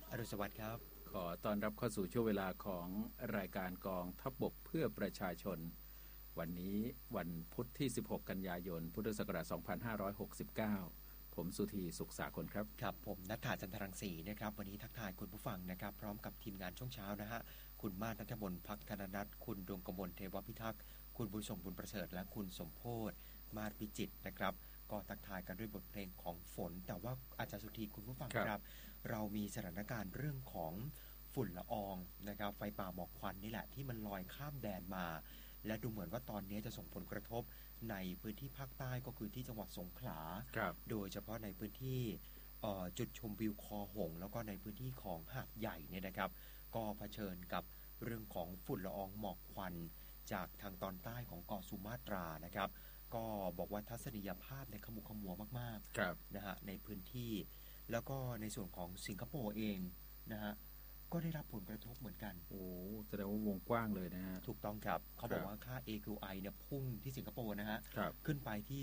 อรุณสวัสดิ์ครับขอต้อนรับเข้าสู่ช่วงเวลาของรายการกองทัพบกเพื่อประชาชนวันนี้วันพุธที่16กันยายนพุทธศักราช2569ผมสุธีสุขสาคนครับครับผมณัฐฐาจันทรังสีนะครับวันนี้ทักทายคุณผู้ฟังนะครับพร้อมกับทีมงานช่วงเช้านะฮะคุณมาศ ณัฐมนต์พักธนนัทคุณดวงกมลเทวพิทักษ์คุณบุญส่งบุญประเสริฐและคุณสมโพธิ์มาศวิจิตรนะครับก็ทักทายกันด้วยบทเพลงของฝนแต่ว่าอาจารย์สุธีคุณผู้ฟังครับเรามีสถานการณ์เรื่องของฝุ่นละอองนะครับไฟป่าหมอกควันนี่แหละที่มันลอยข้ามแดนมาและดูเหมือนว่าตอนนี้จะส่งผลกระทบในพื้นที่ภาคใต้ก็คือที่จังหวัดสงขลาโดยเฉพาะในพื้นที่จุดชมวิวคอหงแล้วก็ในพื้นที่ของหาดใหญ่เนี่ยนะครับก็เผชิญกับเรื่องของฝุ่นละอองหมอกควันจากทางตอนใต้ของเกาะสุมาตรานะครับก็บอกว่าทัศนียภาพในขมุกขมัวมากๆนะฮะในพื้นที่แล้วก็ในส่วนของสิงคโปร์เองนะฮะก็ได้รับผลกระทบเหมือนกันโอ้แสดงว่าวงกว้างเลยนะฮะถูกต้องครับเขาบอกว่าค่า AQI เนี่ยพุ่งที่สิงคโปร์นะฮะขึ้นไปที่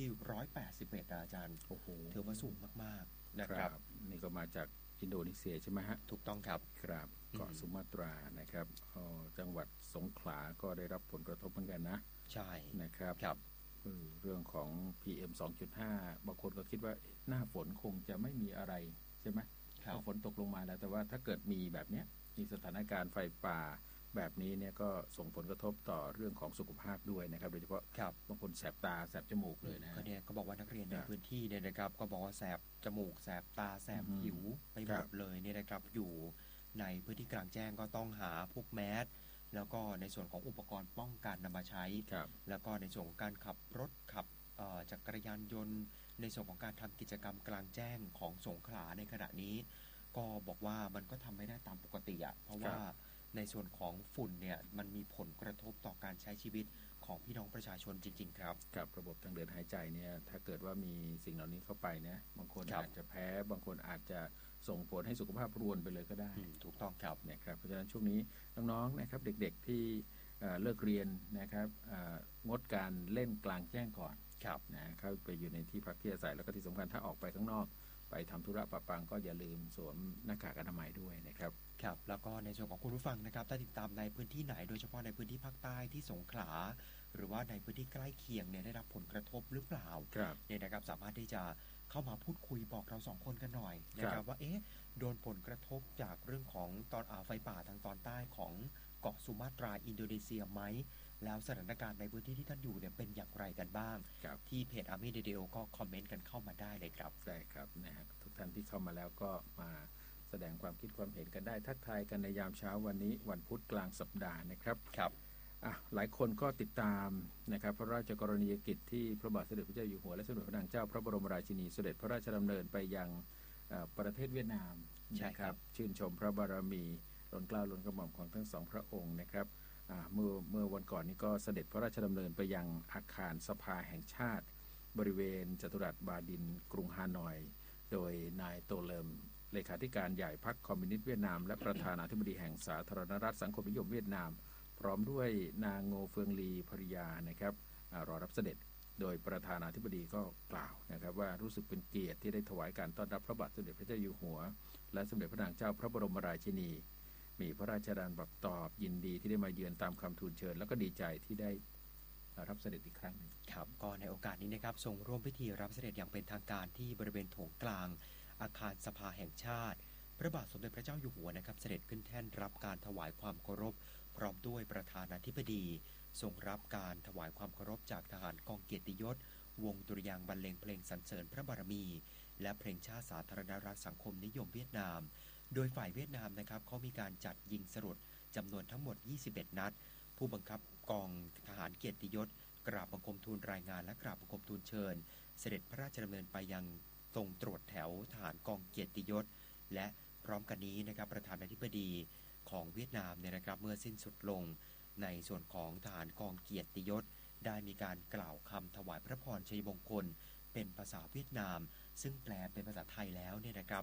181อาจารย์ถือว่าสูงมากๆนะครับนี่ก็มาจากอินโดนีเซียใช่ไหมฮะถูกต้องครับครับเกาะสุมาตรานะครับจังหวัดสงขลาก็ได้รับผลกระทบเหมือนกันนะใช่นะครับเรื่องของ PM 2.5 บางคนก็คิดว่าหน้าฝนคงจะไม่มีอะไรใช่ไหมพอฝนตกลงมาแล้วแต่ว่าถ้าเกิดมีแบบนี้มีสถานการณ์ไฟป่าแบบนี้เนี่ยก็ส่งผลกระทบต่อเรื่องของสุขภาพด้วยนะครับโดยเฉพาะบางคนแสบตาแสบจมูกเลยนะก็เนี่ยก็บอกว่านักเรียนในพื้นที่เนี่ยนะครับก็บอกว่าแสบจมูกแสบตาแสบผิวไปหมดเลยเนี่ยนะครับอยู่ในพื้นที่กลางแจ้งก็ต้องหาพวกแมสแล้วก็ในส่วนของอุปกรณ์ป้องกันนำมาใช้แล้วก็ในส่วนของการขับรถขับจักรยานยนต์ในส่วนของการทำกิจกรรมกลางแจ้งของสงขลาในขณะนี้ก็บอกว่ามันก็ทำไม่ได้ตามปกติอ่ะเพราะว่าในส่วนของฝุ่นเนี่ยมันมีผลกระทบต่อการใช้ชีวิตของพี่น้องประชาชนจริงๆครับกับระบบทางเดินหายใจเนี่ยถ้าเกิดว่ามีสิ่งเหล่านี้เข้าไปเนี่ยบางคนอาจจะแพ้บางคนอาจจะส่งผลให้สุขภาพรวนไปเลยก็ได้ถูกต้องครับนะครับเพราะฉะนั้นช่วงนี้น้องๆนะครับเด็กๆที่เลิกเรียนนะครับงดการเล่นกลางแจ้งก่อนนะเข้าไปอยู่ในที่พักที่อาศัยแล้วก็ที่สำคัญถ้าออกไปข้างนอกไปทำธุระปะปังก็อย่าลืมสวมหน้ากากอนามัยด้วยนะครับครับแล้วก็ในส่วนของคุณผู้ฟังนะครับถ้าติดตามในพื้นที่ไหนโดยเฉพาะในพื้นที่ภาคใต้ที่สงขลาหรือว่าในพื้นที่ใกล้เคียงเนี่ยได้รับผลกระทบหรือเปล่าเนี่ยนะครับสามารถที่จะเข้ามาพูดคุยบอกเรา2คนกันหน่อยนะครับว่าโดนผลกระทบจากเรื่องของตอนไฟป่าทางตอนใต้ของเกาะสุมาตราอินโดนีเซียไหมแล้วสถานการณ์ในพื้นที่ที่ท่านอยู่เนี่ยเป็นอย่างไรกันบ้างที่เพจ Army Radio ก็คอมเมนต์กันเข้ามาได้เลยครับได้ครับนะฮะทุกท่านที่เข้ามาแล้วก็มาแสดงความคิดความเห็นกันได้ทักทายกันในยามเช้าวันนี้วันพุธกลางสัปดาห์นะครับหลายคนก็ติดตามนะครับพระราชกรณียกิจที่พระบาทสมเด็จพระเจ้าอยู่หัวและสมเด็จพระนางเจ้าพระบรมราชินีเสด็จพระราชดำเนินไปยังประเทศเวียดนามนะครับชื่นชมพระบารมีล้นเกล้าล้นกระหม่อมของทั้งสองพระองค์นะครับเมื่อวันก่อนนี้ก็เสด็จพระราชดำเนินไปยังอาคารสภาแห่งชาติบริเวณจัตุรัสบาดินกรุงฮานอยโดยนายโตเลิมเลขาธิการใหญ่พรรคคอมมิวนิสต์เวียดนามและประธานาธิบดีแห่งสาธารณรัฐสังคมนิยมเวียดนามพร้อมด้วยนางโงเฟืองลีภริยานะครับรอรับเสด็จโดยประธานาธิบดีก็กล่าวนะครับว่ารู้สึกเป็นเกียรติที่ได้ถวายการต้อนรับพระบาทสมเด็จพระเจ้าอยู่หัวและสมเด็จพระนางเจ้าพระบรมราชินีมีพระราชดำรัสตอบยินดีที่ได้มาเยือนตามคำทูลเชิญแล้วก็ดีใจที่ได้รับเสด็จอีกครั้งนึงครับก็ในโอกาสนี้นะครับทรงร่วมพิธีรับเสด็จอย่างเป็นทางการที่บริเวณโถงกลางอาคารสภาแห่งชาติพระบาทสมเด็จพระเจ้าอยู่หัวนะครับเสด็จขึ้นแท่นรับการถวายความเคารพพร้อมด้วยประธานาธิบดีทรงรับการถวายความเคารพจากทหารกองเกียรติยศวงดุริยางค์บรรเลงเพลงสรรเสริญพระบารมีและเพลงชาติสาธารณรัฐสังคมนิยมเวียดนามโดยฝ่ายเวียดนามนะครับเขามีการจัดยิงสรุปจำนวนทั้งหมด21นัดผู้บังคับกองทหารเกียรติยศกราบบังคมทูลรายงานและกราบบังคมทูลเชิญเสด็จพระราชดำเนินไปยังตรงตรวจแถวทหารกองเกียรติยศและพร้อมกันนี้นะครับประธานาธิบดีของเวียดนามเนี่ยนะครับเมื่อสิ้นสุดลงในส่วนของทหารกองเกียรติยศได้มีการกล่าวคำถวายพระพรชัยมงคลเป็นภาษาเวียดนามซึ่งแปลเป็นภาษาไทยแล้วเนี่ยนะครับ